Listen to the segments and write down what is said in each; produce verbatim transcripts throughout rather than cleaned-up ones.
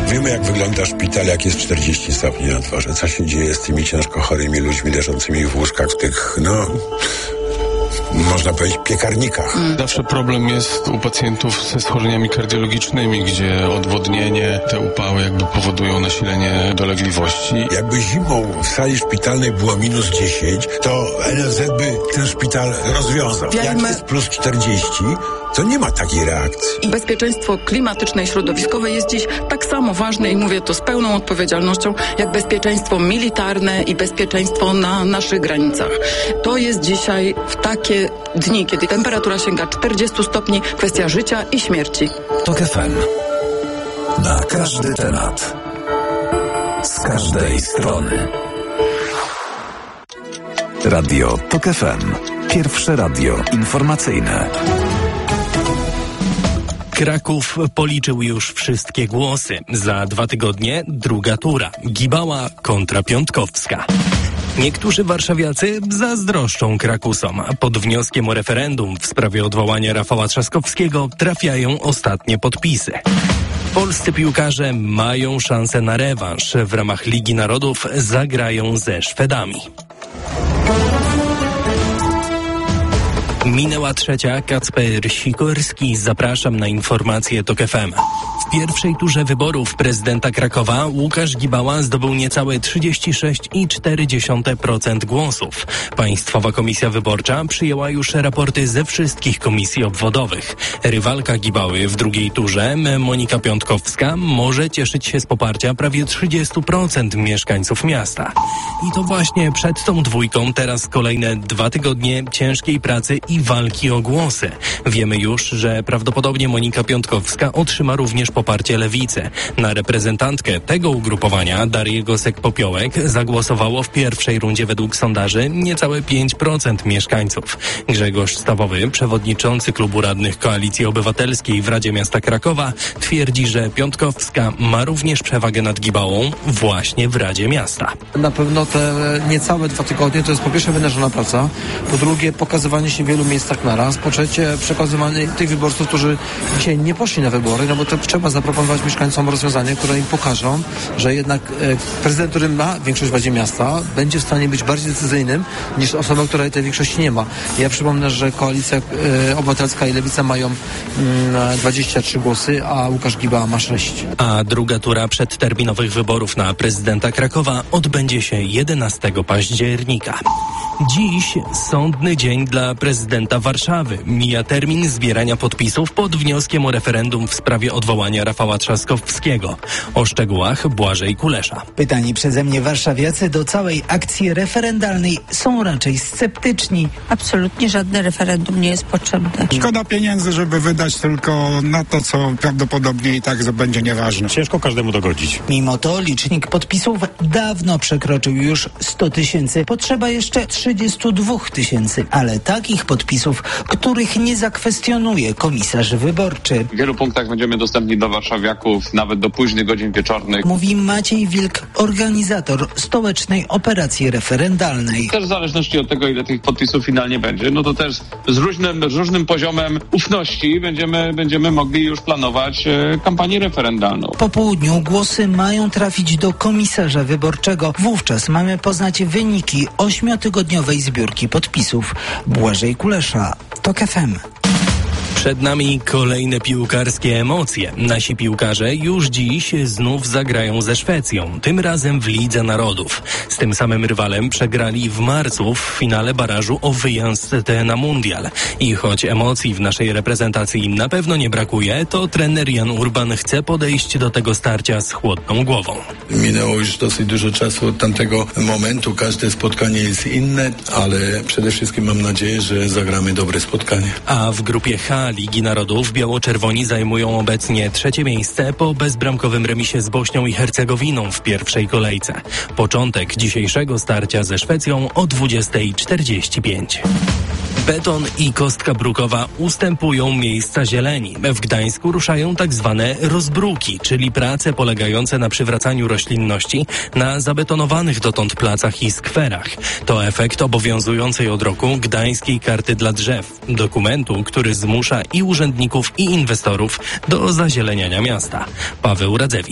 Wiemy, jak wygląda szpital, jak jest czterdzieści stopni na dworze. Co się dzieje z tymi ciężko chorymi ludźmi leżącymi w łóżkach, w tych, no... można powiedzieć, piekarnikach. Zawsze problem jest u pacjentów ze schorzeniami kardiologicznymi, gdzie odwodnienie, te upały jakby powodują nasilenie dolegliwości. Jakby zimą w sali szpitalnej było minus dziesięć, to N F Z by ten szpital rozwiązał. Jak jest plus czterdzieści, to nie ma takiej reakcji. I bezpieczeństwo klimatyczne i środowiskowe jest dziś tak samo ważne i mówię to z pełną odpowiedzialnością, jak bezpieczeństwo militarne i bezpieczeństwo na naszych granicach. To jest dzisiaj w takie dni, kiedy temperatura sięga czterdzieści stopni, kwestia życia i śmierci. TOK F M. Na każdy temat. Z każdej strony. Radio TOK F M. Pierwsze radio informacyjne. Kraków policzył już wszystkie głosy. Za dwa tygodnie druga tura. Gibała kontra Piątkowska. Niektórzy warszawiacy zazdroszczą Krakusom. Pod wnioskiem o referendum w sprawie odwołania Rafała Trzaskowskiego trafiają ostatnie podpisy. Polscy piłkarze mają szansę na rewanż. W ramach Ligi Narodów zagrają ze Szwedami. Minęła trzecia, Kacper Sikorski. Zapraszam na informacje TOK F M. W pierwszej turze wyborów prezydenta Krakowa Łukasz Gibała zdobył niecałe trzydzieści sześć przecinek cztery procent głosów. Państwowa Komisja Wyborcza przyjęła już raporty ze wszystkich komisji obwodowych. Rywalka Gibały w drugiej turze, Monika Piątkowska, może cieszyć się z poparcia prawie trzydzieści procent mieszkańców miasta. I to właśnie przed tą dwójką teraz kolejne dwa tygodnie ciężkiej pracy i walki o głosy. Wiemy już, że prawdopodobnie Monika Piątkowska otrzyma również poparcie Lewicy. Na reprezentantkę tego ugrupowania, Darię Gosek-Popiołek, zagłosowało w pierwszej rundzie według sondaży niecałe pięć procent mieszkańców. Grzegorz Stawowy, przewodniczący klubu radnych Koalicji Obywatelskiej w Radzie Miasta Krakowa, twierdzi, że Piątkowska ma również przewagę nad Gibałą właśnie w Radzie Miasta. Na pewno te niecałe dwa tygodnie to jest po pierwsze wynężona praca, po drugie pokazywanie się w wielu miejscach naraz, po trzecie przekazywanie tych wyborców, którzy dzisiaj nie poszli na wybory, no bo to trzeba zaproponować mieszkańcom rozwiązanie, które im pokażą, że jednak e, prezydent, który ma większość w Radzie Miasta, będzie w stanie być bardziej decyzyjnym niż osoba, która tej większości nie ma. Ja przypomnę, że Koalicja e, Obywatelska i Lewica mają mm, dwadzieścia trzy głosy, a Łukasz Gibała ma sześć. A druga tura przedterminowych wyborów na prezydenta Krakowa odbędzie się jedenastego października. Dziś sądny dzień dla prezydenta Warszawy. Mija termin zbierania podpisów pod wnioskiem o referendum w sprawie odwołania Rafała Trzaskowskiego. O szczegółach Błażej Kulesza. Pytani przeze mnie warszawiacy do całej akcji referendalnej są raczej sceptyczni. Absolutnie żadne referendum nie jest potrzebne. Szkoda pieniędzy, żeby wydać tylko na to, co prawdopodobnie i tak będzie nieważne. Ciężko każdemu dogodzić. Mimo to licznik podpisów dawno przekroczył już sto tysięcy. Potrzeba jeszcze trzydzieści dwa tysięcy, ale takich podpisów, których nie zakwestionuje komisarz wyborczy. W wielu punktach będziemy dostępni do warszawiaków nawet do późnych godzin wieczornych. Mówi Maciej Wilk, organizator stołecznej operacji referendalnej. Też w zależności od tego, ile tych podpisów finalnie będzie, no to też z różnym, z różnym poziomem ufności będziemy, będziemy mogli już planować e, kampanię referendalną. Po południu głosy mają trafić do komisarza wyborczego. Wówczas mamy poznać wyniki ośmiotygodniowej zbiórki podpisów. Błażej Kulesza, TOK F M. Przed nami kolejne piłkarskie emocje. Nasi piłkarze już dziś znów zagrają ze Szwecją, tym razem w Lidze Narodów. Z tym samym rywalem przegrali w marcu w finale barażu o wyjazd na mundial. I choć emocji w naszej reprezentacji na pewno nie brakuje, to trener Jan Urban chce podejść do tego starcia z chłodną głową. Minęło już dosyć dużo czasu od tamtego momentu. Każde spotkanie jest inne, ale przede wszystkim mam nadzieję, że zagramy dobre spotkanie. A w grupie H Ligi Narodów biało-czerwoni zajmują obecnie trzecie miejsce po bezbramkowym remisie z Bośnią i Hercegowiną w pierwszej kolejce. Początek dzisiejszego starcia ze Szwecją o dwudziesta czterdzieści pięć. Beton i kostka brukowa ustępują miejsca zieleni. W Gdańsku ruszają tak zwane rozbruki, czyli prace polegające na przywracaniu roślinności na zabetonowanych dotąd placach i skwerach. To efekt obowiązującej od roku Gdańskiej Karty dla Drzew, dokumentu, który zmusza i urzędników, i inwestorów do zazieleniania miasta. Paweł Radzewicz.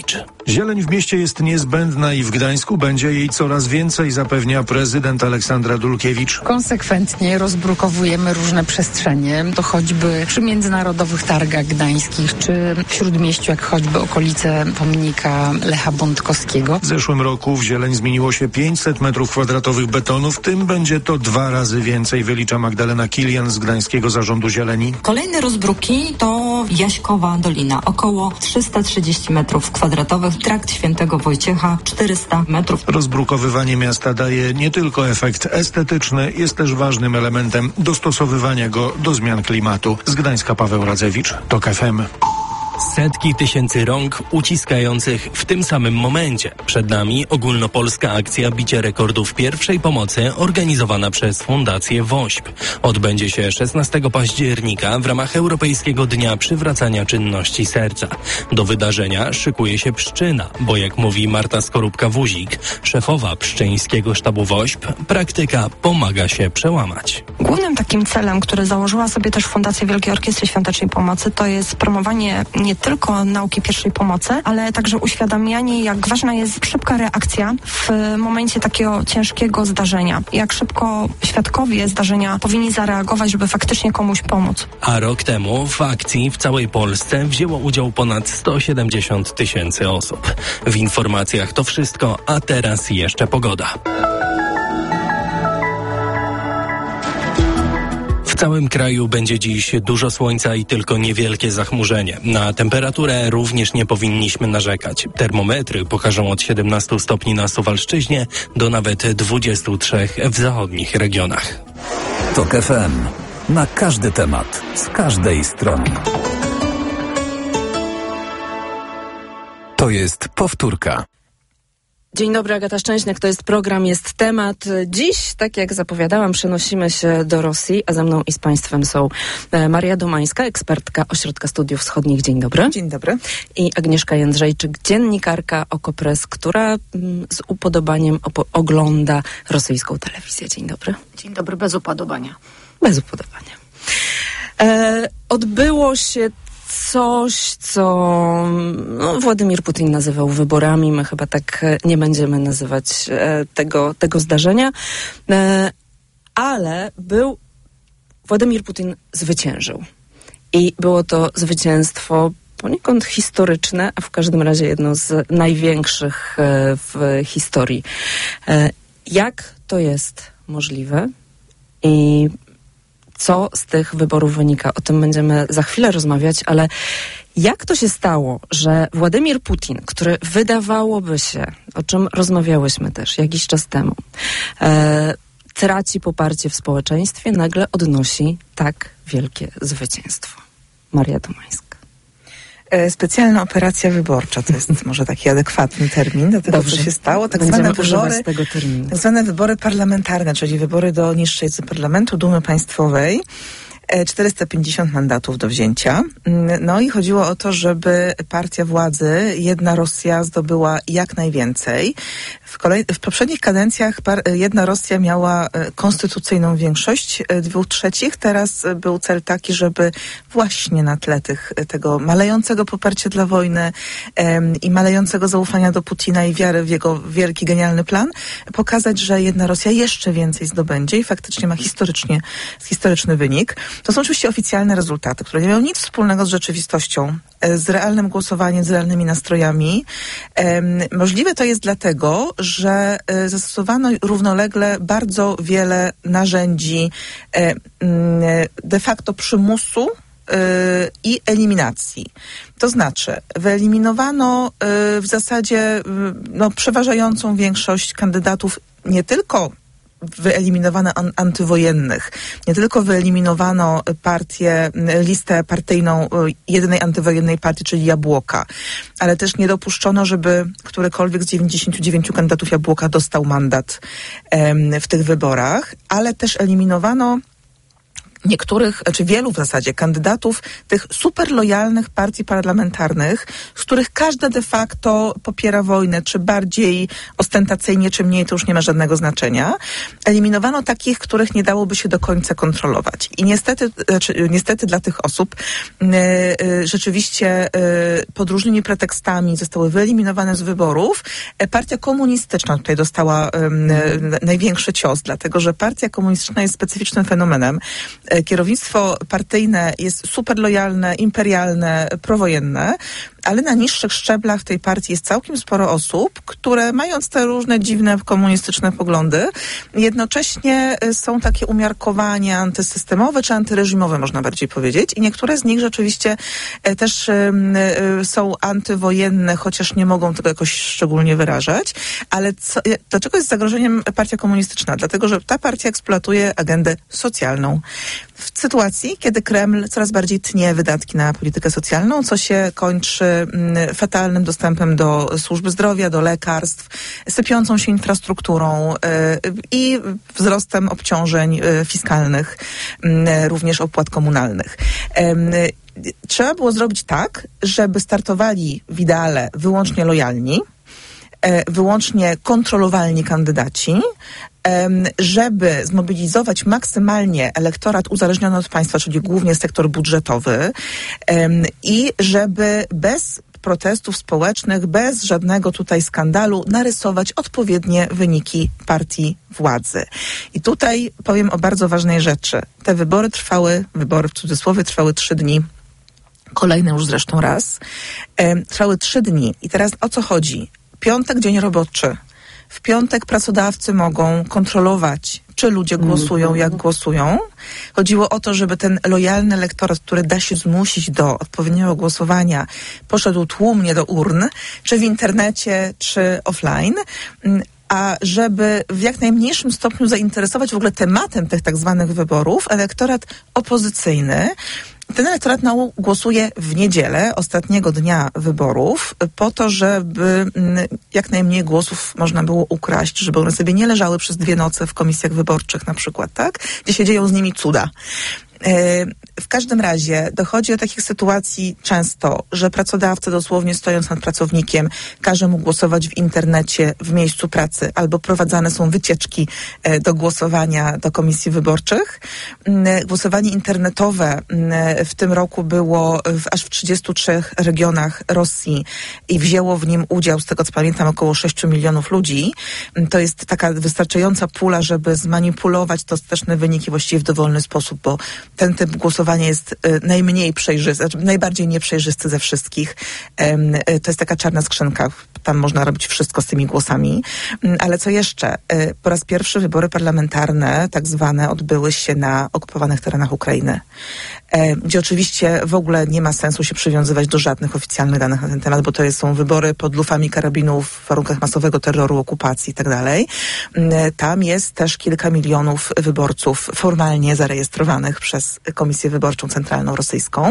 Zieleń w mieście jest niezbędna i w Gdańsku będzie jej coraz więcej, zapewnia prezydent Aleksandra Dulkiewicz. Konsekwentnie rozbrukowujemy różne przestrzenie, to choćby przy międzynarodowych targach gdańskich, czy w Śródmieściu, jak choćby okolice pomnika Lecha Bątkowskiego. W zeszłym roku w zieleń zmieniło się pięćset metrów kwadratowych betonu, w tym będzie to dwa razy więcej, wylicza Magdalena Kilian z Gdańskiego Zarządu Zieleni. Kolejne rozbruki to Jaśkowa Dolina, około trzysta trzydzieści metrów kwadratowych, trakt Świętego Wojciecha czterysta metrów. Rozbrukowywanie miasta daje nie tylko efekt estetyczny, jest też ważnym elementem dostosowywania go do zmian klimatu. Z Gdańska Paweł Radzewicz, TOK F M. Setki tysięcy rąk uciskających w tym samym momencie. Przed nami ogólnopolska akcja bicia rekordów pierwszej pomocy organizowana przez Fundację WOŚP. Odbędzie się szesnastego października w ramach Europejskiego Dnia Przywracania Czynności Serca. Do wydarzenia szykuje się Pszczyna, bo jak mówi Marta Skorupka-Wuzik, szefowa Pszczyńskiego Sztabu WOŚP, praktyka pomaga się przełamać. Głównym takim celem, który założyła sobie też Fundacja Wielkiej Orkiestry Świątecznej Pomocy, to jest promowanie nie tylko nauki pierwszej pomocy, ale także uświadamianie, jak ważna jest szybka reakcja w momencie takiego ciężkiego zdarzenia. Jak szybko świadkowie zdarzenia powinni zareagować, żeby faktycznie komuś pomóc. A rok temu w akcji w całej Polsce wzięło udział ponad sto siedemdziesiąt tysięcy osób. W informacjach to wszystko, a teraz jeszcze pogoda. W całym kraju będzie dziś dużo słońca i tylko niewielkie zachmurzenie. Na temperaturę również nie powinniśmy narzekać. Termometry pokażą od siedemnastu stopni na Suwalszczyźnie do nawet dwudziestu trzech w zachodnich regionach. TOK F M. Na każdy temat, z każdej strony. To jest powtórka. Dzień dobry, Agata Szczęśniak, to jest program, jest temat. Dziś, tak jak zapowiadałam, przenosimy się do Rosji, a ze mną i z Państwem są Maria Domańska, ekspertka Ośrodka Studiów Wschodnich. Dzień dobry. Dzień dobry. I Agnieszka Jędrzejczyk, dziennikarka Okopres, która z upodobaniem op- ogląda rosyjską telewizję. Dzień dobry. Dzień dobry, bez upodobania. Bez upodobania. E, odbyło się coś, co no, Władimir Putin nazywał wyborami. My chyba tak nie będziemy nazywać e, tego, tego zdarzenia. E, ale był... Władimir Putin zwyciężył. I było to zwycięstwo poniekąd historyczne, a w każdym razie jedno z największych e, w historii. E, jak to jest możliwe? I co z tych wyborów wynika? O tym będziemy za chwilę rozmawiać, ale jak to się stało, że Władimir Putin, który wydawałoby się, o czym rozmawiałyśmy też jakiś czas temu, e, traci poparcie w społeczeństwie, nagle odnosi tak wielkie zwycięstwo? Maria Domańska. Specjalna operacja wyborcza, to jest może taki adekwatny termin do tego, Dobrze. co się stało. Tak Będziemy zwane wybory, używać tego terminu. tak zwane wybory parlamentarne, czyli wybory do niższej Izby Parlamentu, Dumy Państwowej. czterysta pięćdziesiąt mandatów do wzięcia. No i chodziło o to, żeby partia władzy, Jedna Rosja, zdobyła jak najwięcej. W, kolej- w poprzednich kadencjach par- Jedna Rosja miała konstytucyjną większość dwóch trzecich. Teraz był cel taki, żeby właśnie na tle tych, tego malejącego poparcia dla wojny em, i malejącego zaufania do Putina i wiary w jego wielki, genialny plan, pokazać, że Jedna Rosja jeszcze więcej zdobędzie i faktycznie ma historycznie, historyczny wynik. To są oczywiście oficjalne rezultaty, które nie mają nic wspólnego z rzeczywistością, z realnym głosowaniem, z realnymi nastrojami. Możliwe to jest dlatego, że zastosowano równolegle bardzo wiele narzędzi de facto przymusu i eliminacji. To znaczy, wyeliminowano w zasadzie no, przeważającą większość kandydatów nie tylko wyeliminowano an- antywojennych. Nie tylko wyeliminowano partię, listę partyjną jedynej antywojennej partii, czyli Jabłoka, ale też nie dopuszczono, żeby którykolwiek z dziewięćdziesięciu dziewięciu kandydatów Jabłoka dostał mandat em, w tych wyborach, ale też eliminowano niektórych, czy wielu w zasadzie kandydatów tych super lojalnych partii parlamentarnych, z których każda de facto popiera wojnę, czy bardziej ostentacyjnie, czy mniej, to już nie ma żadnego znaczenia. Eliminowano takich, których nie dałoby się do końca kontrolować. I niestety, znaczy, niestety dla tych osób yy, yy, rzeczywiście yy, pod różnymi pretekstami zostały wyeliminowane z wyborów. Partia komunistyczna tutaj dostała yy, największy cios, dlatego że partia komunistyczna jest specyficznym fenomenem. Kierownictwo partyjne jest super lojalne, imperialne, prowojenne, ale na niższych szczeblach w tej partii jest całkiem sporo osób, które mając te różne dziwne komunistyczne poglądy, jednocześnie są takie umiarkowania antysystemowe czy antyreżimowe, można bardziej powiedzieć. I niektóre z nich rzeczywiście też są antywojenne, chociaż nie mogą tego jakoś szczególnie wyrażać. Ale co, dlaczego jest zagrożeniem partia komunistyczna? Dlatego, że ta partia eksploatuje agendę socjalną. W sytuacji, kiedy Kreml coraz bardziej tnie wydatki na politykę socjalną, co się kończy fatalnym dostępem do służby zdrowia, do lekarstw, sypiącą się infrastrukturą yy, i wzrostem obciążeń yy, fiskalnych, yy, również opłat komunalnych. Yy, trzeba było zrobić tak, żeby startowali w ideale wyłącznie lojalni, yy, wyłącznie kontrolowalni kandydaci, żeby zmobilizować maksymalnie elektorat uzależniony od państwa, czyli głównie sektor budżetowy, i żeby bez protestów społecznych, bez żadnego tutaj skandalu narysować odpowiednie wyniki partii władzy. I tutaj powiem o bardzo ważnej rzeczy. Te wybory trwały, wybory w cudzysłowie trwały trzy dni. Kolejne już zresztą raz. Trwały trzy dni. I teraz o co chodzi? Piątek, dzień roboczy. W piątek pracodawcy mogą kontrolować, czy ludzie głosują, jak głosują. Chodziło o to, żeby ten lojalny elektorat, który da się zmusić do odpowiedniego głosowania, poszedł tłumnie do urn, czy w internecie, czy offline, a żeby w jak najmniejszym stopniu zainteresować w ogóle tematem tych tak zwanych wyborów elektorat opozycyjny. Ten elektorat głosuje w niedzielę, ostatniego dnia wyborów, po to, żeby jak najmniej głosów można było ukraść, żeby one sobie nie leżały przez dwie noce w komisjach wyborczych na przykład, tak? Gdzie się dzieją z nimi cuda. W każdym razie dochodzi do takich sytuacji często, że pracodawca dosłownie stojąc nad pracownikiem każe mu głosować w internecie w miejscu pracy albo prowadzane są wycieczki do głosowania do komisji wyborczych. Głosowanie internetowe w tym roku było w, aż w trzydziestu trzech regionach Rosji i wzięło w nim udział, z tego co pamiętam, około sześciu milionów ludzi. To jest taka wystarczająca pula, żeby zmanipulować te ostateczne wyniki właściwie w dowolny sposób, bo ten typ głosowania jest y, najmniej przejrzysty, znaczy najbardziej nieprzejrzysty ze wszystkich. Ym, y, to jest taka czarna skrzynka. Tam można robić wszystko z tymi głosami. Ym, ale co jeszcze? Y, po raz pierwszy wybory parlamentarne, tak zwane, odbyły się na okupowanych terenach Ukrainy. Y, gdzie oczywiście w ogóle nie ma sensu się przywiązywać do żadnych oficjalnych danych na ten temat, bo to jest, są wybory pod lufami karabinów w warunkach masowego terroru, okupacji i tak dalej. Tam jest też kilka milionów wyborców formalnie zarejestrowanych przez Komisję Wyborczą Centralną Rosyjską,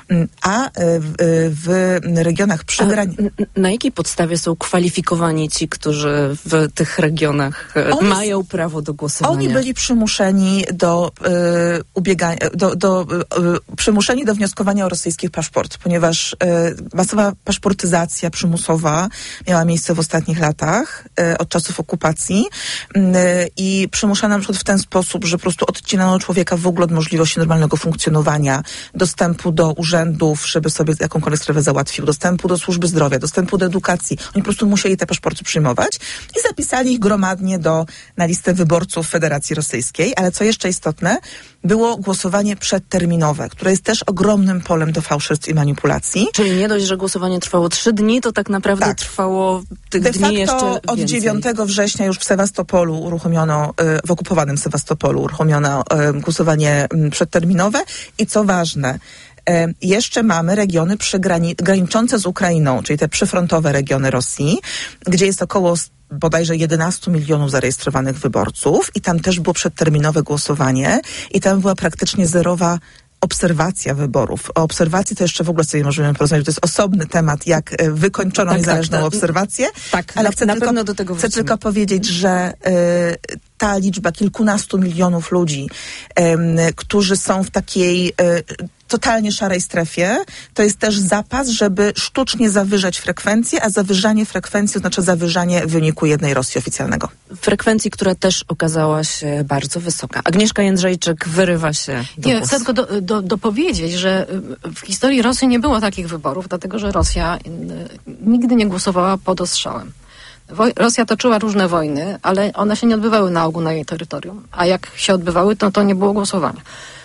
a w, w regionach przygranicznych... Na jakiej podstawie są kwalifikowani ci, którzy w tych regionach oni, mają prawo do głosowania? Oni byli przymuszeni do y, ubiegania, do, do, y, przymuszeni do wnioskowania o rosyjski paszport, ponieważ y, masowa paszportyzacja przymusowa miała miejsce w ostatnich latach y, od czasów okupacji y, i przymuszano na przykład w ten sposób, że po prostu odcinano człowieka w ogóle od możliwości normalnego funkcjonowania, dostępu do urzędów, żeby sobie jakąkolwiek sprawę załatwił, dostępu do służby zdrowia, dostępu do edukacji. Oni po prostu musieli te paszporty przyjmować i zapisali ich gromadnie do, na listę wyborców Federacji Rosyjskiej. Ale co jeszcze istotne, było głosowanie przedterminowe, które jest też ogromnym polem do fałszerstw i manipulacji. Czyli nie dość, że głosowanie trwało trzy dni, to tak naprawdę tak. trwało tych De dni jeszcze facto od dziewiątego września już w Sewastopolu uruchomiono, w okupowanym Sewastopolu uruchomiono głosowanie przedterminowe i co ważne, jeszcze mamy regiony przygrani- graniczące z Ukrainą, czyli te przyfrontowe regiony Rosji, gdzie jest około bodajże jedenastu milionów zarejestrowanych wyborców i tam też było przedterminowe głosowanie i tam była praktycznie zerowa obserwacja wyborów. O obserwacji to jeszcze w ogóle sobie możemy porozmawiać. To jest osobny temat, jak wykończono tak, niezależną tak, to, obserwację. Tak, ale na, chcę, na tylko, pewno do tego chcę tylko powiedzieć, że y, ta liczba kilkunastu milionów ludzi, um, którzy są w takiej um, totalnie szarej strefie, to jest też zapas, żeby sztucznie zawyżać frekwencję, a zawyżanie frekwencji oznacza zawyżanie wyniku jednej Rosji oficjalnego. Frekwencji, która też okazała się bardzo wysoka. Agnieszka Jędrzejczyk wyrywa się do Nie, głos. chcę tylko do, do, dopowiedzieć, że w historii Rosji nie było takich wyborów, dlatego że Rosja nigdy nie głosowała pod ostrzałem. Woj- Rosja toczyła różne wojny, ale one się nie odbywały na ogół na jej terytorium. A jak się odbywały, to, to nie było głosowania.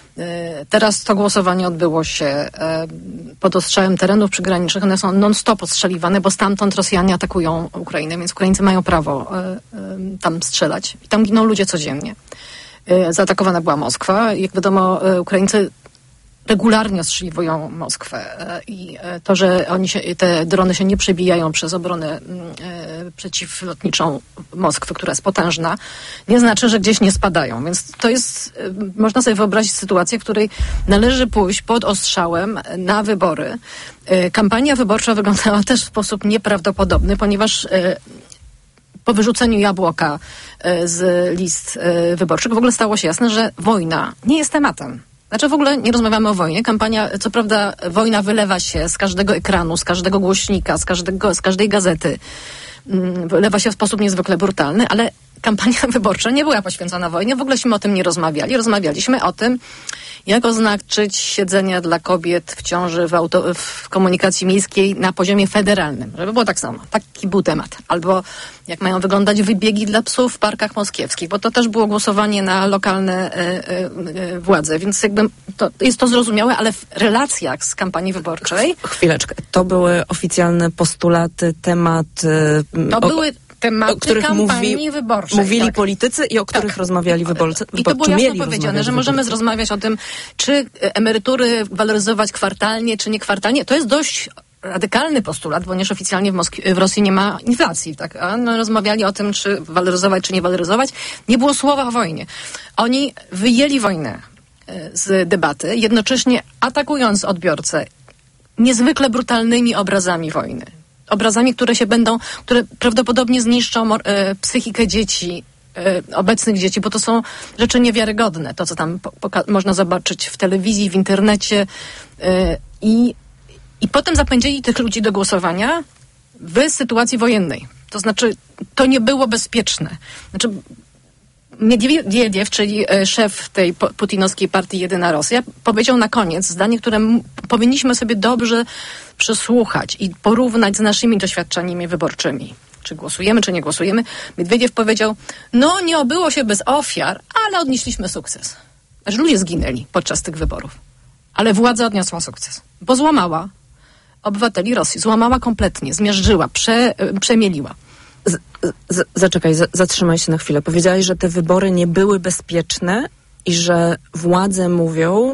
Teraz to głosowanie odbyło się pod ostrzałem terenów przygranicznych. One są non-stop ostrzeliwane, bo stamtąd Rosjanie atakują Ukrainę, więc Ukraińcy mają prawo tam strzelać. I tam giną ludzie codziennie. Zaatakowana była Moskwa. Jak wiadomo, Ukraińcy regularnie ostrzeliwują Moskwę i to, że oni się, te drony się nie przebijają przez obronę e, przeciwlotniczą Moskwy, która jest potężna, nie znaczy, że gdzieś nie spadają. Więc to jest, e, można sobie wyobrazić sytuację, w której należy pójść pod ostrzałem na wybory. E, kampania wyborcza wyglądała też w sposób nieprawdopodobny, ponieważ e, po wyrzuceniu jabłka e, z list e, wyborczych w ogóle stało się jasne, że wojna nie jest tematem. Znaczy w ogóle nie rozmawiamy o wojnie. Kampania, co prawda wojna wylewa się z każdego ekranu, z każdego głośnika, z, każdego, z każdej gazety. Wylewa się w sposób niezwykle brutalny, ale kampania wyborcza nie była poświęcona wojnie. W ogóleśmy o tym nie rozmawiali. Rozmawialiśmy o tym, jak oznaczyć siedzenia dla kobiet w ciąży w, auto, w komunikacji miejskiej na poziomie federalnym. Żeby było tak samo. Taki był temat. Albo jak mają wyglądać wybiegi dla psów w parkach moskiewskich, bo to też było głosowanie na lokalne e, e, władze, więc jakby to, jest to zrozumiałe, ale w relacjach z kampanii wyborczej... Chwileczkę. To były oficjalne postulaty, temat... To o, były tematy o których kampanii mówi, wyborczej. mówili tak. politycy i o których tak. rozmawiali wyborcy. I to było czy jasno mieli powiedziane, że możemy wyborcy? rozmawiać o tym, czy emerytury waloryzować kwartalnie, czy nie kwartalnie. To jest dość radykalny postulat, ponieważ oficjalnie w, Moskwie, w Rosji nie ma inflacji. Tak? A no, rozmawiali o tym, czy waloryzować, czy nie waloryzować. Nie było słowa o wojnie. Oni wyjęli wojnę z debaty, jednocześnie atakując odbiorcę niezwykle brutalnymi obrazami wojny. Obrazami, które się będą, które prawdopodobnie zniszczą e, psychikę dzieci, e, obecnych dzieci, bo to są rzeczy niewiarygodne. To, co tam po, poka- można zobaczyć w telewizji, w internecie. E, i, I potem zapędzili tych ludzi do głosowania w sytuacji wojennej. To znaczy, to nie było bezpieczne. Znaczy, Miedwiediew, czyli szef tej putinowskiej partii Jedyna Rosja, powiedział na koniec zdanie, które m- powinniśmy sobie dobrze przesłuchać i porównać z naszymi doświadczeniami wyborczymi. Czy głosujemy, czy nie głosujemy. Miedwiediew powiedział, no nie obyło się bez ofiar, ale odnieśliśmy sukces. Znaczy ludzie zginęli podczas tych wyborów. Ale władza odniosła sukces, bo złamała obywateli Rosji. Złamała kompletnie, zmiażdżyła, prze, przemieliła. Z, z, zaczekaj, z, zatrzymaj się na chwilę. Powiedziałeś, że te wybory nie były bezpieczne i że władze mówią,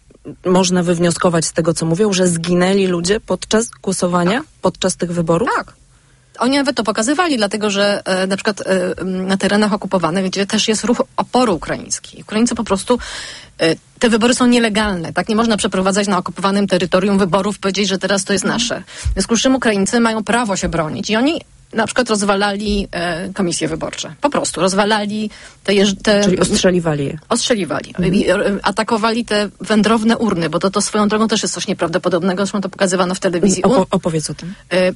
można wywnioskować z tego, co mówią, że zginęli ludzie podczas głosowania, tak. podczas tych wyborów? Tak. Oni nawet to pokazywali, dlatego że e, na przykład e, na terenach okupowanych, gdzie też jest ruch oporu ukraiński. Ukraińcy po prostu, e, te wybory są nielegalne, tak? Nie można przeprowadzać na okupowanym terytorium wyborów, powiedzieć, że teraz to jest nasze. W związku z czym Ukraińcy mają prawo się bronić i oni na przykład rozwalali e, komisje wyborcze. Po prostu rozwalali te... te Czyli ostrzeliwali je. Ostrzeliwali. Mhm. I, e, atakowali te wędrowne urny, bo to, to swoją drogą też jest coś nieprawdopodobnego. Zresztą to pokazywano w telewizji. Opo- opowiedz o tym. E,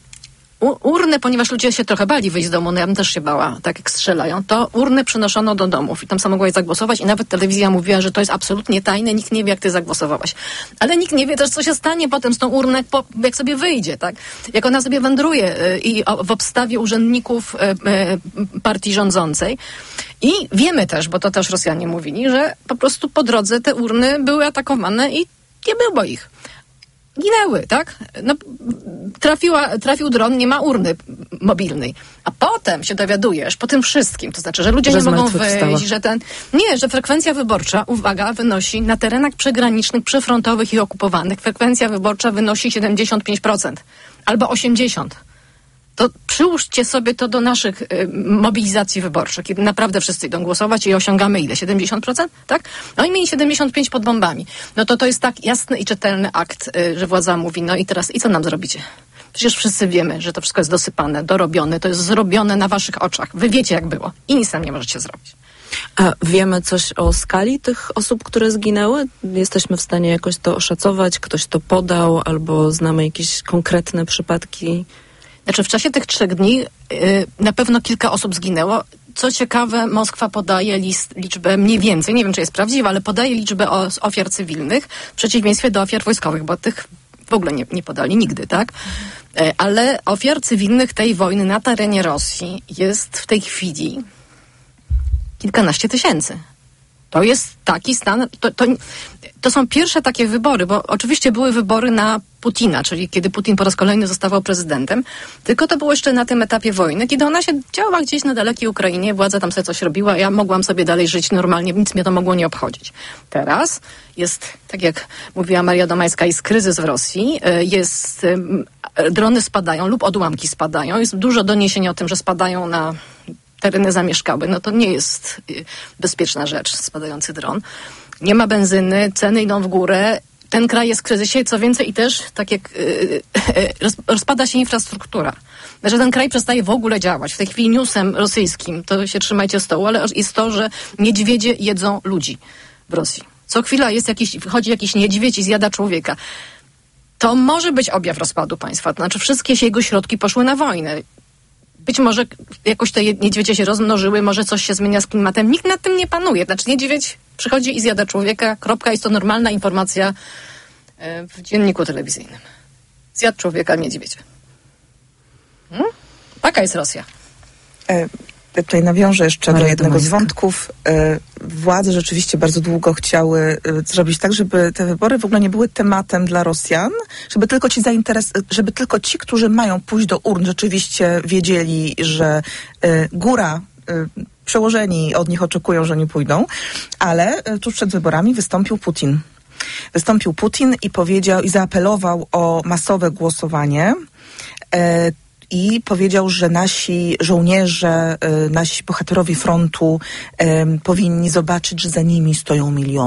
urny, ponieważ ludzie się trochę bali wyjść z domu, no ja bym też się bała, tak jak strzelają, to urny przynoszono do domów i tam sam mogłaś zagłosować i nawet telewizja mówiła, że to jest absolutnie tajne, nikt nie wie, jak ty zagłosowałaś. Ale nikt nie wie też, co się stanie potem z tą urną, jak, po, jak sobie wyjdzie, tak? Jak ona sobie wędruje y, i o, w obstawie urzędników y, y, partii rządzącej. I wiemy też, bo to też Rosjanie mówili, że po prostu po drodze te urny były atakowane i nie było ich. Ginęły, tak? No, trafiła, trafił dron, nie ma urny mobilnej. A potem się dowiadujesz, po tym wszystkim, to znaczy, że ludzie że nie mogą wyjść, że ten... Nie, że frekwencja wyborcza, uwaga, wynosi na terenach przygranicznych, przyfrontowych i okupowanych, frekwencja wyborcza wynosi siedemdziesiąt pięć procent albo osiemdziesiąt procent. To przyłóżcie sobie to do naszych y, mobilizacji wyborczych, kiedy naprawdę wszyscy idą głosować i osiągamy ile? siedemdziesiąt procent? Tak? No i mieli siedemdziesiąt pięć procent pod bombami. No to to jest tak jasny i czytelny akt, y, że władza mówi, no i teraz i co nam zrobicie? Przecież wszyscy wiemy, że to wszystko jest dosypane, dorobione, to jest zrobione na waszych oczach. Wy wiecie, jak było i nic nam nie możecie zrobić. A wiemy coś o skali tych osób, które zginęły? Jesteśmy w stanie jakoś to oszacować? Ktoś to podał albo znamy jakieś konkretne przypadki? Znaczy w czasie tych trzech dni yy, na pewno kilka osób zginęło. Co ciekawe, Moskwa podaje list, liczbę mniej więcej, nie wiem czy jest prawdziwa, ale podaje liczbę o, ofiar cywilnych w przeciwieństwie do ofiar wojskowych, bo tych w ogóle nie, nie podali nigdy, tak? Yy, ale ofiar cywilnych tej wojny na terenie Rosji jest w tej chwili kilkanaście tysięcy. To jest taki stan, to, to, to są pierwsze takie wybory, bo oczywiście były wybory na Putina, czyli kiedy Putin po raz kolejny zostawał prezydentem, tylko to było jeszcze na tym etapie wojny, kiedy ona się działa gdzieś na dalekiej Ukrainie, władza tam sobie coś robiła, ja mogłam sobie dalej żyć normalnie, nic mnie to mogło nie obchodzić. Teraz jest, tak jak mówiła Maria Domańska, jest kryzys w Rosji, jest, drony spadają lub odłamki spadają, jest dużo doniesień o tym, że spadają na tereny zamieszkałe, no to nie jest bezpieczna rzecz, spadający dron. Nie ma benzyny, ceny idą w górę, ten kraj jest w kryzysie, co więcej i też, tak jak yy, roz, rozpada się infrastruktura. Znaczy ten kraj przestaje w ogóle działać. W tej chwili newsem rosyjskim, to się trzymajcie stołu, ale jest to, że niedźwiedzie jedzą ludzi w Rosji. Co chwila jest jakiś, wchodzi jakiś niedźwiedź i zjada człowieka. To może być objaw rozpadu państwa. To znaczy wszystkie jego środki poszły na wojnę. Być może jakoś te niedźwiedzie się rozmnożyły, może coś się zmienia z klimatem. Nikt nad tym nie panuje. Znaczy niedźwiedź przychodzi i zjada człowieka, kropka, jest to normalna informacja w dzienniku telewizyjnym. Zjadł człowieka niedźwiedź. Hmm? Taka jest Rosja. E, tutaj nawiążę jeszcze Maria do jednego Domańska. z wątków. E, władze rzeczywiście bardzo długo chciały e, zrobić tak, żeby te wybory w ogóle nie były tematem dla Rosjan, żeby tylko ci zainteres- żeby tylko ci, którzy mają pójść do urn, rzeczywiście wiedzieli, że e, góra, e, przełożeni od nich oczekują, że nie pójdą, ale e, tuż przed wyborami wystąpił Putin. Wystąpił Putin i powiedział i zaapelował o masowe głosowanie. E, I powiedział, że nasi żołnierze, nasi bohaterowie frontu powinni zobaczyć, że za nimi stoją miliony.